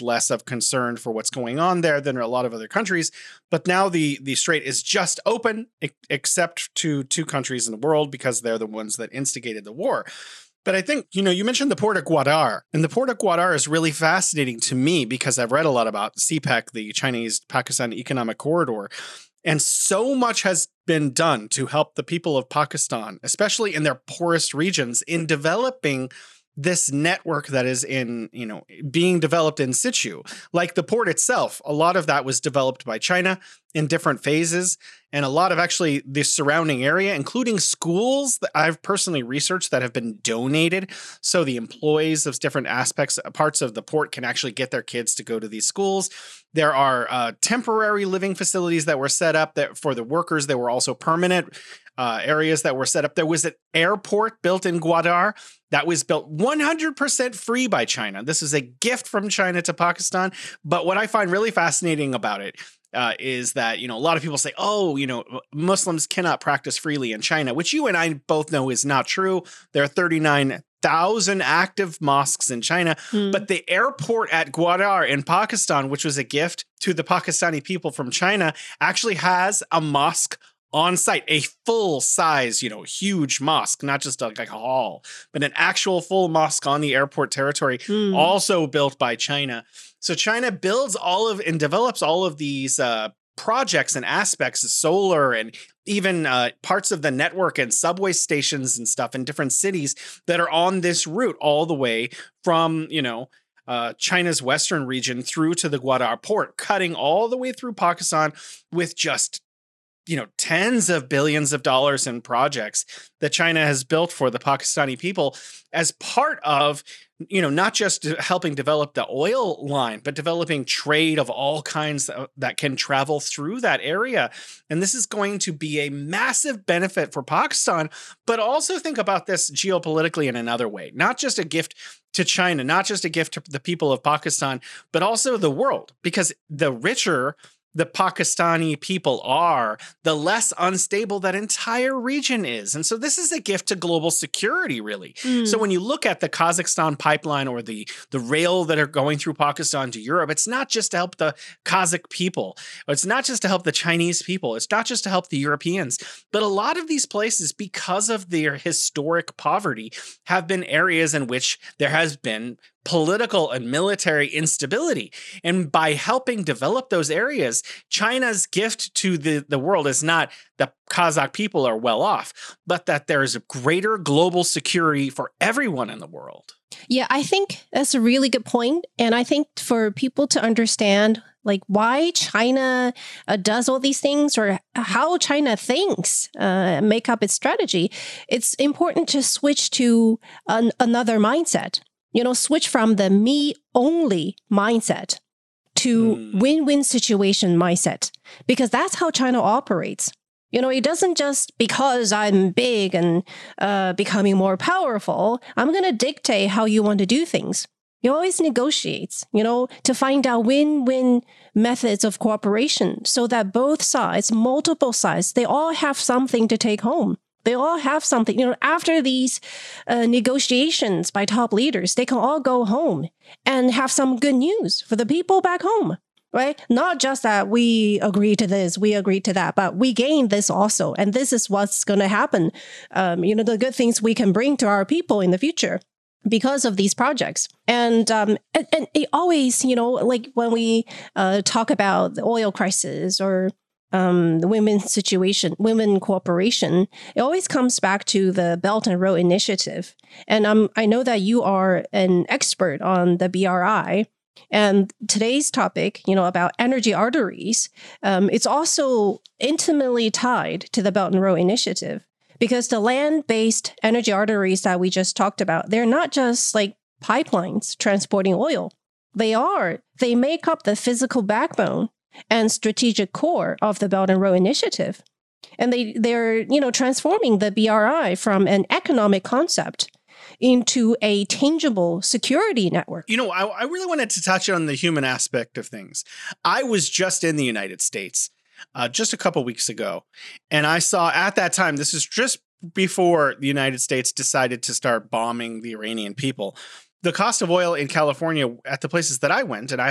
has less of concern for what's going on there than a lot of other countries. But now the strait is just open, except to 2 countries in the world because they're the ones that instigated the war. But I think, you mentioned the Port of Gwadar, and the Port of Gwadar is really fascinating to me because I've read a lot about CPEC, the Chinese-Pakistan Economic Corridor. And so much has been done to help the people of Pakistan, especially in their poorest regions, in developing this network that is being developed in situ. Like the port itself, a lot of that was developed by China in different phases. And a lot of actually the surrounding area, including schools that I've personally researched that have been donated. So the employees of different parts of the port can actually get their kids to go to these schools. There are temporary living facilities that were set up that for the workers. There were also permanent areas that were set up. There was an airport built in Gwadar that was built 100% free by China. This is a gift from China to Pakistan. But what I find really fascinating about it is that, a lot of people say, Muslims cannot practice freely in China, which you and I both know is not true. There are 39,000 active mosques in China, but the airport at Gwadar in Pakistan, which was a gift to the Pakistani people from China, actually has a mosque on site, a full-size, huge mosque, not just like a hall, but an actual full mosque on the airport territory, also built by China. So China builds and develops all of these projects and aspects of solar and even parts of the network and subway stations and stuff in different cities that are on this route all the way from, China's western region through to the Gwadar port, cutting all the way through Pakistan with just tens of billions of dollars in projects that China has built for the Pakistani people as part of, not just helping develop the oil line, but developing trade of all kinds that can travel through that area. And this is going to be a massive benefit for Pakistan, but also think about this geopolitically in another way, not just a gift to China, not just a gift to the people of Pakistan, but also the world, because the richer the Pakistani people are, the less unstable that entire region is. And so this is a gift to global security, really. So when you look at the Kazakhstan pipeline or the rail that are going through Pakistan to Europe, it's not just to help the Kazakh people. It's not just to help the Chinese people. It's not just to help the Europeans. But a lot of these places, because of their historic poverty, have been areas in which there has been political and military instability. And by helping develop those areas, China's gift to the world is not the Kazakh people are well off, but that there's greater global security for everyone in the world. Yeah, I think that's a really good point. And I think for people to understand why China does all these things or how China thinks, make up its strategy, it's important to switch to another mindset. Switch from the me-only mindset to win-win situation mindset, because that's how China operates. It doesn't just because I'm big and becoming more powerful, I'm going to dictate how you want to do things. It always negotiates, to find out win-win methods of cooperation so that both sides, multiple sides, they all have something to take home. They all have something, after these negotiations by top leaders, they can all go home and have some good news for the people back home, right? Not just that we agree to this, we agree to that, but we gain this also. And this is what's going to happen. The good things we can bring to our people in the future because of these projects. And it always, when we talk about the oil crisis or the women cooperation, it always comes back to the Belt and Road Initiative. And I know that you are an expert on the BRI. And today's topic, about energy arteries, it's also intimately tied to the Belt and Road Initiative, because the land-based energy arteries that we just talked about, they're not just like pipelines transporting oil. They make up the physical backbone and strategic core of the Belt and Road Initiative. And they're transforming the BRI from an economic concept into a tangible security network. I really wanted to touch on the human aspect of things. I was just in the United States just a couple weeks ago, and I saw at that time, this is just before the United States decided to start bombing the Iranian people, the cost of oil in California at the places that I went, and I